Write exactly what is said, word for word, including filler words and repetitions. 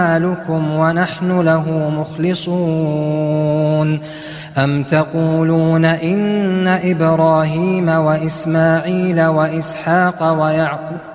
أعمالكم ونحن له مخلصون أم تقولون إن إبراهيم وإسماعيل وإسحاق ويعقوب